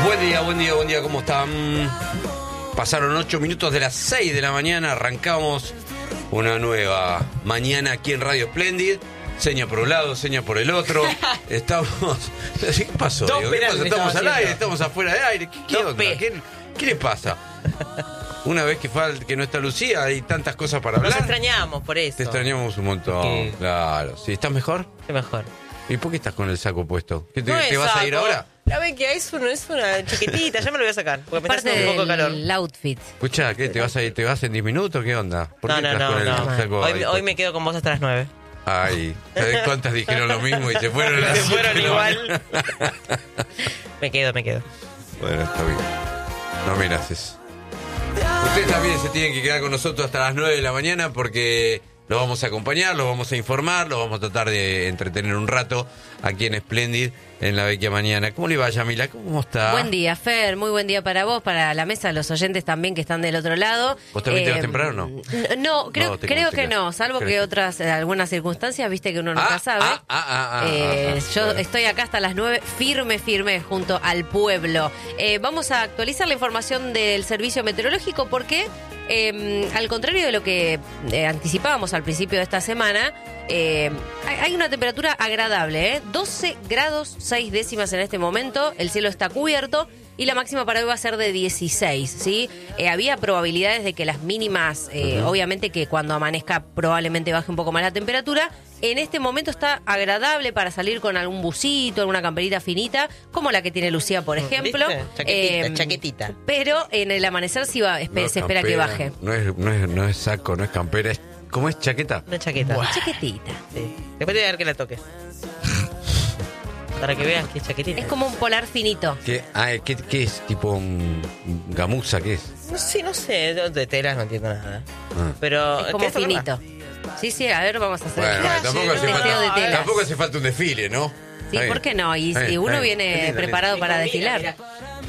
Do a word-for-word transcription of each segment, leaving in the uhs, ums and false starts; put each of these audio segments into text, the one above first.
Buen día, buen día, buen día, ¿cómo están? Pasaron ocho minutos de las seis de la mañana, arrancamos una nueva mañana aquí en Radio Splendid. Seña por un lado, seña por el otro. Estamos... ¿Qué pasó? Dos Diego? ¿Qué penales pasa? Estamos al estaba aire, haciendo. estamos afuera de aire. ¿Qué, qué Dos onda? P. ¿Qué, qué le pasa? Una vez que, falta, que no está Lucía, hay tantas cosas para Nos hablar. extrañamos por eso. Te extrañamos un montón, ¿Qué? claro. ¿Sí? ¿Estás mejor? Qué mejor. ¿Y por qué estás con el saco puesto? ¿Qué te, No ¿te es vas a ir saco. ahora? La ven que es, uno, es una chiquitita, ya me lo voy a sacar. Porque me está Parte haciendo un poco de calor. del outfit. Escucha, ¿qué? ¿Te vas a ir, te vas en diez minutos? ¿Qué onda? ¿Por No, qué no, estás no, con el no. saco Hoy, ahí hoy puesto? me quedo con vos hasta las nueve. Ay, ¿sabés cuántas dijeron lo mismo y se fueron las Se fueron siete de la igual. mañana? Me quedo, me quedo. Bueno, está bien. No me haces. Ustedes también se tienen que quedar con nosotros hasta las nueve de la mañana porque los vamos a acompañar, los vamos a informar, los vamos a tratar de entretener un rato aquí en Splendid, en la Vecchia Mañana. ¿Cómo le va, Yamila? ¿Cómo está? Buen día, Fer. Muy buen día para vos, para la mesa, los oyentes también que están del otro lado. ¿Vos también te vas temprano o no? n- No, creo, No, te creo te que quedas. no, salvo ¿Crees que que- otras, eh, algunas circunstancias, viste que uno nunca Ah, sabe. ah, ah, ah, ah, Eh, ah, ah, yo bueno. estoy acá hasta las nueve, firme, firme, junto al pueblo. Eh, vamos a actualizar la información del servicio meteorológico porque, eh, al contrario de lo que eh, anticipábamos al principio de esta semana, eh, hay hay una temperatura agradable, ¿eh? doce grados seis décimas en este momento, el cielo está cubierto y la máxima para hoy va a ser de dieciséis, ¿sí? Eh, había probabilidades de que las mínimas, eh, Ujú. obviamente que cuando amanezca probablemente baje un poco más la temperatura. En este momento está agradable para salir con algún busito, alguna camperita finita, como la que tiene Lucía, por ejemplo. ¿Viste? Chaquetita, Eh, chaquetita. Pero en el amanecer sí va, espe- No, se espera que campera, baje. No es, no, es, no es saco, no es campera, es... ¿Cómo es chaqueta? Una chaqueta. Chiquitita. Sí. Después te voy a dar que la toques. Para que veas que es chaquetita. Es como un polar finito. ¿Qué, ah, ¿qué, qué es? ¿Tipo un gamuza? ¿Qué es? No sé, no sé. yo de telas no entiendo nada. Ah. Pero. Es como ¿querés tocarla? finito. Sí, sí, a ver, vamos a hacer Bueno, el tampoco, no, hace no, testeo de falta, telas. tampoco hace falta un desfile, ¿no? Sí, Está bien. ¿por qué no? Y, Está bien, y uno está bien. viene Qué lindo, preparado lindo. para Mira, desfilar. mira.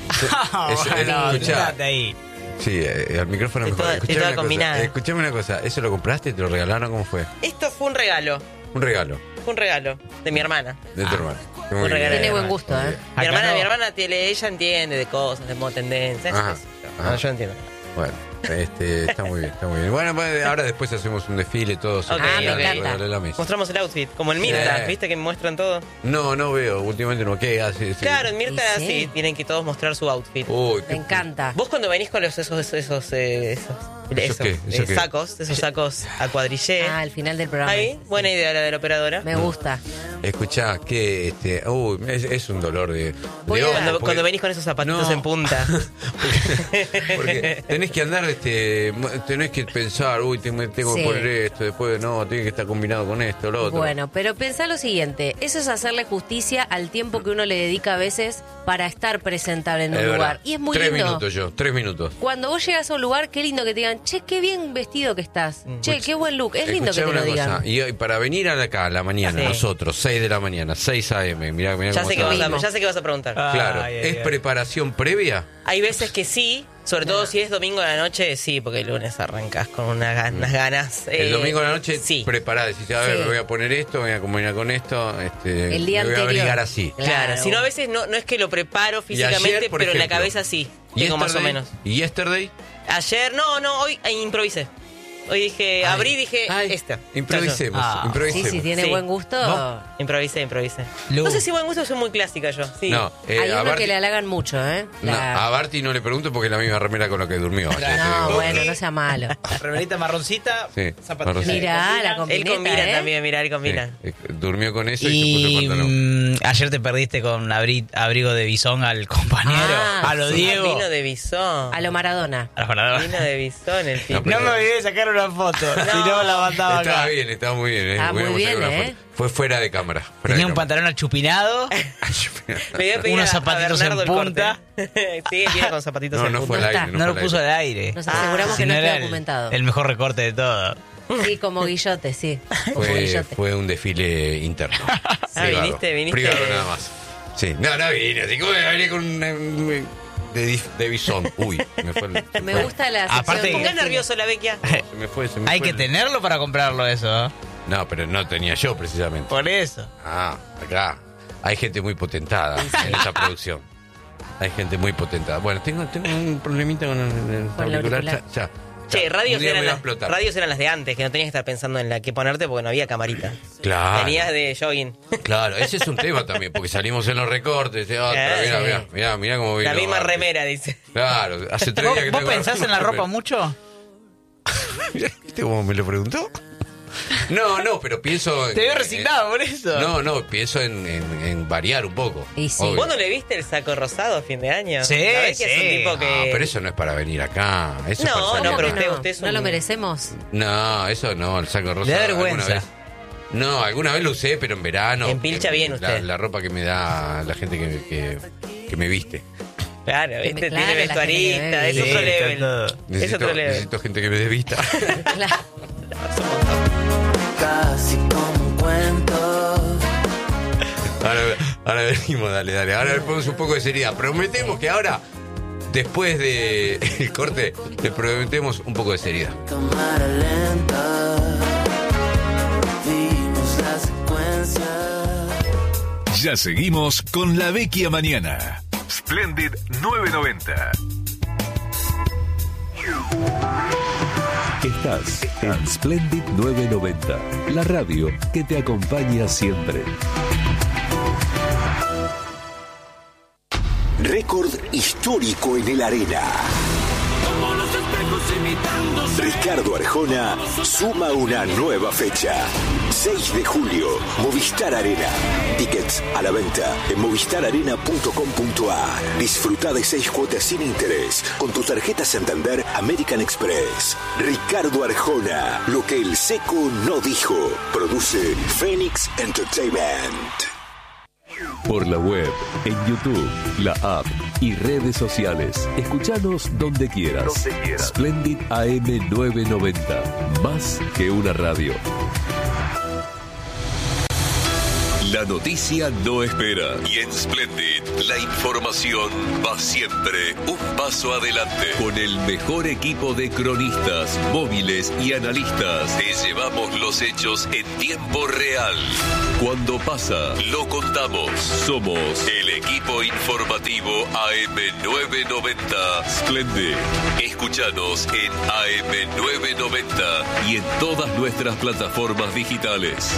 Eso, Bueno, escuchá. quédate ahí. Sí, eh, al micrófono Estoy mejor. toda- estoy Escuchame toda una, cosa, combinada. escuchame una cosa. ¿Eso lo compraste? ¿Te lo regalaron? ¿Cómo fue? Esto fue un regalo. Un regalo Fue un regalo de mi hermana. de tu hermano. Muy un bien. regalo. Tiene buen gusto, ¿eh? Mi Acá hermana, no. mi hermana tiene, ella entiende de cosas, de moda tendencias. Ajá, qué sé yo. ajá. No, yo entiendo. Bueno, este, está muy bien, está muy bien. Bueno, pues, ahora después hacemos un desfile todos. Ok, Ah, me ok. encanta. De la mesa. Mostramos el outfit, como en Mirta, Sí. ¿viste que muestran todo? No, no veo. Últimamente no. ¿Qué hace? Sí. Claro, en Mirta Y sí. sí, tienen que todos mostrar su outfit. Uy, Me qué- encanta. Vos cuando venís con los, esos, esos, esos, eh, esos, ¿Eso esos, qué? ¿Eso eh, qué? sacos, esos sacos a cuadrillé. Ah, al final del programa. Ahí, buena idea la de la operadora. Me gusta. Escuchá, que este, uy, es, es un dolor de. Voy de a- ojo, cuando, porque- cuando venís con esos zapatitos No. en punta. porque, porque tenés que andar, este, mo- tenés que pensar, uy, tengo, tengo Sí. que poner esto, después no, tiene que estar combinado con esto, lo otro. Bueno, pero pensá lo siguiente, eso es hacerle justicia al tiempo que uno le dedica a veces para estar presentable en un Es lugar. verdad. Y es muy Tres lindo. minutos yo, tres minutos. Cuando vos llegas a un lugar, qué lindo que te digan, che, qué bien vestido que estás. Che, qué buen look. Es lindo que Escuchá te lo una digan. cosa, y hoy, para venir a acá a la mañana, Sí. nosotros, seis de la mañana, seis a eme, mirá, mirá ya, cómo sé que se vas va. a, Mismo. ya sé que vas a preguntar. Ah. Claro, Ay, ay, ¿es ay. preparación previa? Hay veces que sí, sobre todo si es domingo de la noche, sí, porque el lunes arrancas con una gan- unas ganas. El eh, domingo de la noche sí. preparada, decís, a ver, Sí. me voy a poner esto, me voy a combinar con esto, este, El día me voy anterior. a abrigar así. Claro, Claro. si no a veces no, no es que lo preparo Y físicamente, ayer, por pero en la ejemplo, cabeza sí, tengo más o yesterday, menos. ¿Y yesterday? Ayer, no, no, hoy eh, improvisé. Hoy dije, Ay, abrí y dije, ay, esta. Improvisemos, Ah. improvisemos. Sí, si tiene Sí. buen gusto. ¿Vos? Improvisé, improvisé. Lu. No sé si buen gusto, soy muy clásica yo. Sí. No, eh, Hay a uno Barty- que le halagan mucho, ¿eh? no, La- a Barty no le pregunto porque es la misma remera con la que durmió. ayer, te No, digo. bueno, no sea malo. Remerita marroncita, Sí, zapatillas. marroncita. Mirá, la Él combineta, combina ¿eh? también, mirá, él Sí, combina. eh, durmió con eso y, se puso el Y pantalón. mm, ayer te perdiste con abri- abrigo de bisón al compañero, Ah, a lo sí. Diego. Vino de bisón. A lo Maradona. A los paradores. Vino de bisón el tipo. pero- No me olvidé de sacar una foto, si no la mandaba Estaba acá. bien, estaba muy bien. eh. Ah, muy Hubiéramos sacado bien, una ¿eh? foto. Fue fuera de cámara. fuera Tenía de un cámara. pantalón achupinado. Le voy a pedir Unos a- a zapatitos Bernardo en el punta. corte. Sí, viene con zapatitos No, en no punta. fue al No aire. está. No, No fue lo al puso aire. al aire. Nos Ah, aseguramos Si que no, no esté era el, documentado. el mejor recorte de todo. Sí, como Guillote, sí. Como Fue, Guillote. fue un desfile interno. Ah, Privado. viniste, viniste. Privado nada más. Sí, no, no vine. Así que bueno, vine con un, eh, de, dif- de bisón. Uy, me fue. el- se Me fue. gusta la sección Aparte- de Ponga desfile. nervioso la vecchia. Se me fue, se me Hay fue que el- tenerlo para comprarlo eso. ¿eh? No, pero no tenía yo precisamente. Por eso. Ah, acá hay gente muy potentada en esta producción. Hay gente muy potentada. Bueno, tengo, tengo un problemita con el, el Con el auricular. auricular. Ya, ya. Che, Ya. radios Un día eran, me va a las, explotar. radios eran las de antes, que no tenías que estar pensando en la que ponerte porque no había camarita. Claro. Tenías de jogging. Claro, ese es un tema también, porque salimos en los recortes. y otra, Eh, mira, sí. mira, mira, mira cómo vino. La misma Arte. remera, dice. Claro, hace tres ¿Vos, días que vos tengo pensás en la ropa mucho? ¿Viste cómo me lo preguntó? No, no, pero pienso... en- Te veo en- resignado por eso. No, no, pienso en, en- en variar un poco. Y sí. obvio. ¿Vos no le viste el saco rosado a fin de año? Sí, ¿Sabés que es sí. un tipo que... No, pero eso no es para venir acá. Eso es No, para salir no, acá. pero ¿Cómo que usted- no? usted es ¿No un- lo merecemos? No, eso no, el saco rosa. Le da alguna vergüenza. vez. No, alguna vez lo usé, pero en verano. Empilcha que- bien la- usted. La, ropa que me da la gente que, que, que me viste. Claro, Que me- ¿viste? claro, Tiene la vestuarista, gente que es me otro ve. Sí, level. está todo. Es Necesito, otro level. necesito gente que me dé vista. Claro. Casi como un cuento. Ahora, ahora venimos, dale, dale. Ahora le ponemos un poco de seriedad. Prometemos que ahora, después del corte, le prometemos un poco de seriedad. Cámara lenta. Vimos la secuencia. Ya seguimos con La Vecchia Mañana. Splendid nueve noventa. Estás en Splendid nueve noventa, la radio que te acompaña siempre. Récord histórico en el Arena. Ricardo Arjona suma una nueva fecha. seis de julio, Movistar Arena. Tickets a la venta en movistar arena punto com punto a r. Disfruta de seis cuotas sin interés con tu tarjeta Santander American Express. Ricardo Arjona, lo que el seco no dijo. Produce Phoenix Entertainment. Por la web, en YouTube, la app y redes sociales. Escuchanos donde quieras. Donde quieras. Splendid A M nueve noventa, más que una radio. La noticia no espera. Y en Splendid, la información va siempre un paso adelante. Con el mejor equipo de cronistas, móviles y analistas, te llevamos los hechos en tiempo real. Cuando pasa, lo contamos. Somos el equipo informativo A M nueve noventa Splendid. Escúchanos en A M nueve noventa y en todas nuestras plataformas digitales.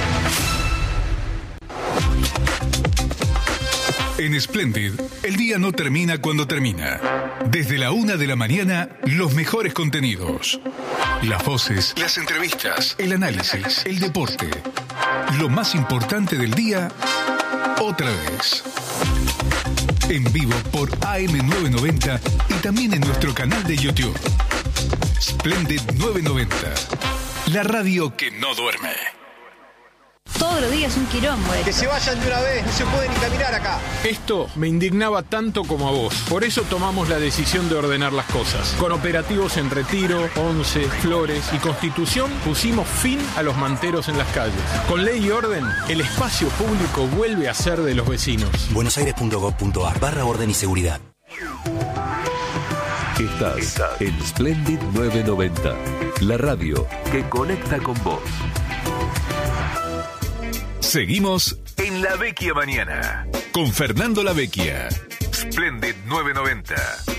En Splendid, el día no termina cuando termina. Desde la una de la mañana, los mejores contenidos. Las voces, las entrevistas, el análisis, el deporte. Lo más importante del día, otra vez. En vivo por A M nueve noventa y también en nuestro canal de YouTube. Splendid nueve noventa, la radio que no duerme. Todos los días un quilombo. Que se vayan de una vez, no se puede ni caminar acá. Esto me indignaba tanto como a vos. Por eso tomamos la decisión de ordenar las cosas. Con operativos en Retiro, Once, Flores y Constitución pusimos fin a los manteros en las calles. Con ley y orden, el espacio público vuelve a ser de los vecinos. buenosaires punto gov punto a r barra orden y seguridad. Estás en Splendid nueve noventa, la radio que conecta con vos. Seguimos en La Vecchia Mañana con Fernando La Vecchia. Splendid nueve noventa.